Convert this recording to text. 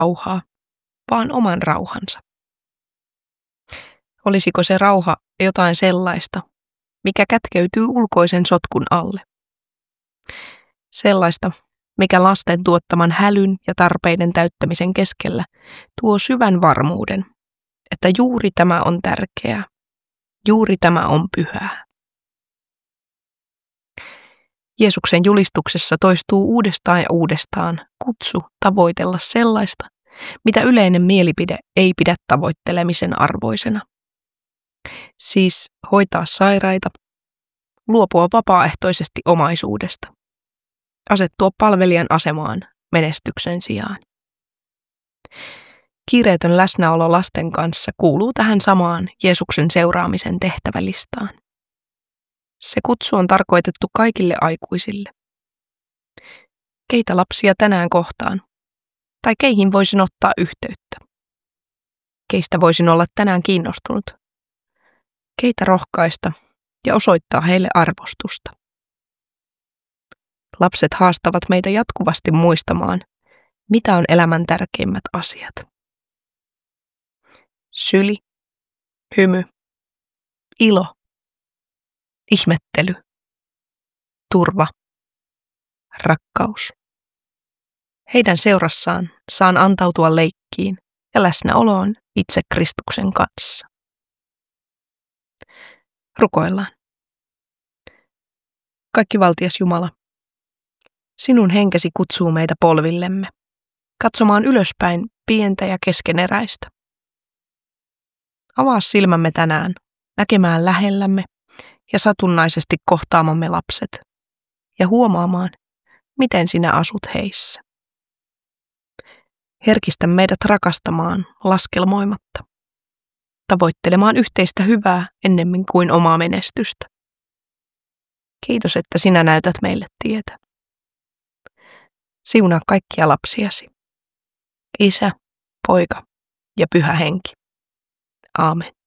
rauhaa, vaan oman rauhansa. Olisiko se rauha jotain sellaista, mikä kätkeytyy ulkoisen sotkun alle? Sellaista, mikä lasten tuottaman hälyn ja tarpeiden täyttämisen keskellä tuo syvän varmuuden, että juuri tämä on tärkeää, juuri tämä on pyhää. Jeesuksen julistuksessa toistuu uudestaan ja uudestaan kutsu tavoitella sellaista, mitä yleinen mielipide ei pidä tavoittelemisen arvoisena. Siis hoitaa sairaita, luopua vapaaehtoisesti omaisuudesta, asettua palvelijan asemaan menestyksen sijaan. Kiireetön läsnäolo lasten kanssa kuuluu tähän samaan Jeesuksen seuraamisen tehtävälistaan. Se kutsu on tarkoitettu kaikille aikuisille. Keitä lapsia tänään kohtaan? Tai keihin voisin ottaa yhteyttä? Keistä voisin olla tänään kiinnostunut? Keitä rohkaista ja osoittaa heille arvostusta? Lapset haastavat meitä jatkuvasti muistamaan, mitä on elämän tärkeimmät asiat. Syli, hymy, ilo, ihmettely, turva, rakkaus. Heidän seurassaan saan antautua leikkiin ja läsnäoloon itse Kristuksen kanssa. Rukoillaan. Kaikkivaltias Jumala, sinun henkesi kutsuu meitä polvillemme, katsomaan ylöspäin pientä ja keskeneräistä. Avaa silmämme tänään, näkemään lähellämme ja satunnaisesti kohtaamamme lapset ja huomaamaan, miten sinä asut heissä. Herkistä meidät rakastamaan laskelmoimatta, tavoittelemaan yhteistä hyvää ennemmin kuin omaa menestystä. Kiitos, että sinä näytät meille tietä. Siunaa kaikkia lapsiasi. Isä, Poika ja Pyhä Henki. Aamen.